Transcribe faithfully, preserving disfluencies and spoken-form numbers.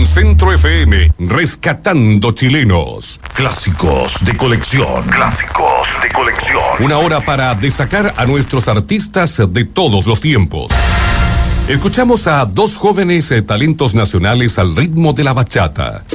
en Centro F M, rescatando chilenos. Clásicos de colección. Clásicos de colección. Una hora para destacar a nuestros artistas de todos los tiempos. Escuchamos a dos jóvenes eh, talentos nacionales al ritmo de la bachata.